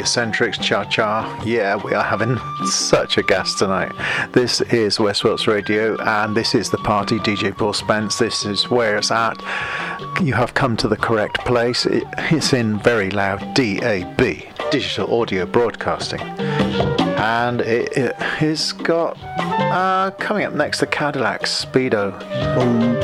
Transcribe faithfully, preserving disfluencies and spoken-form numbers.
Eccentrics, Cha Cha. Yeah, we are having such a gas tonight. This is West Wilts Radio, and this is the party. D J Paul Spence. This is where it's at. You have come to the correct place. It, it's in very loud D A B, digital audio broadcasting, and it, it has got uh, coming up next the Cadillac Speedo.